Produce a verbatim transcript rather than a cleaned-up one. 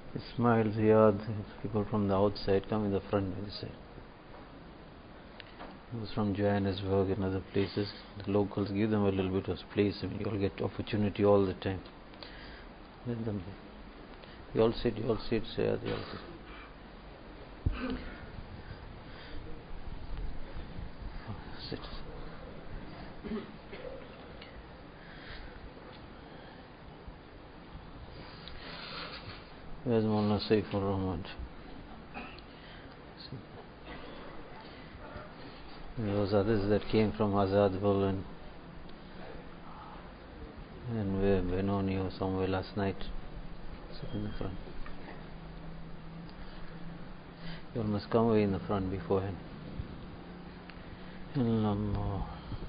Ismail, Ziyad, people from the outside come in the front by the side. Those from Johannesburg and other places, the locals, give them a little bit of space. I mean, you all get opportunity all the time. Let them. You all sit, you all sit, Ziyad, you all sit. Sit. Where's Mullah Saifur Rahman? Those others that came from Azadpur and and Benoni or somewhere last night, sit in the front. You all must come away in the front beforehand. Allah.